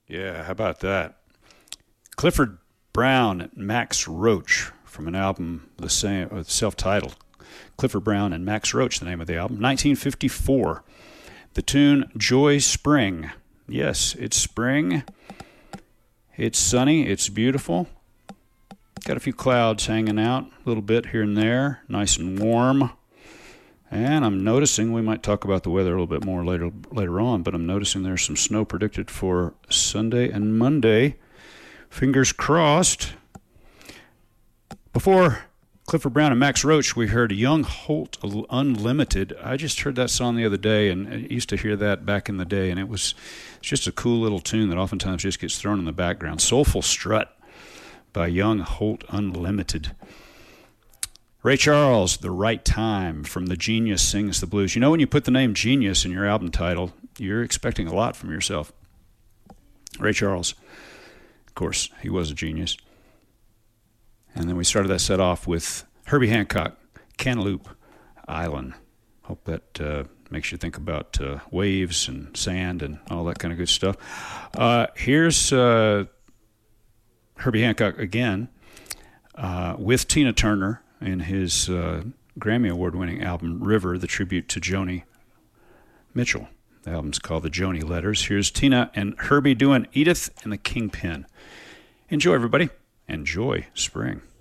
Yeah, how about that? Clifford Brown and Max Roach from an album the same, self-titled. Clifford Brown and Max Roach, the name of the album, 1954. The tune Joy Spring. Yes, it's spring. It's sunny. It's beautiful. Got a few clouds hanging out a little bit here and there. Nice and warm. And I'm noticing, we might talk about the weather a little bit more later on, but I'm noticing there's some snow predicted for Sunday and Monday. Fingers crossed. Before Clifford Brown and Max Roach, we heard Young Holt Unlimited. I just heard that song the other day, and I used to hear that back in the day, and it's just a cool little tune that oftentimes just gets thrown in the background. Soulful Strut by Young Holt Unlimited. Ray Charles, The Right Time from The Genius Sings the Blues. You know, when you put the name Genius in your album title, you're expecting a lot from yourself. Ray Charles, of course, he was a genius. And then we started that set off with Herbie Hancock, Cantaloupe Island. Hope that makes you think about waves and sand and all that kind of good stuff. Here's Herbie Hancock again with Tina Turner in his Grammy Award-winning album River, the tribute to Joni Mitchell. The album's called The Joni Letters. Here's Tina and Herbie doing Edith and the Kingpin. Enjoy, everybody. Enjoy spring.